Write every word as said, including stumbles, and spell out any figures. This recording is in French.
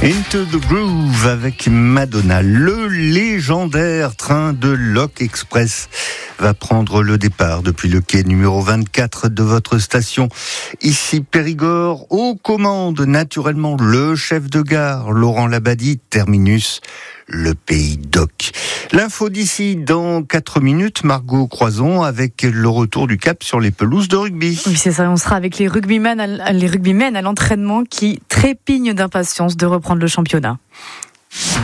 Into the Groove avec Madonna. Le légendaire train de Lok Express va prendre le départ depuis le quai numéro vingt-quatre de votre station. Ici Périgord, aux commandes naturellement le chef de gare Laurent Labadie, terminus le Pays d'Oc. L'info d'ici dans quatre minutes, Margot Croison avec le retour du cap sur les pelouses de rugby. Oui, c'est ça, on sera avec les rugbymen à, les rugbymen à l'entraînement qui trépignent d'impatience de reprendre le championnat.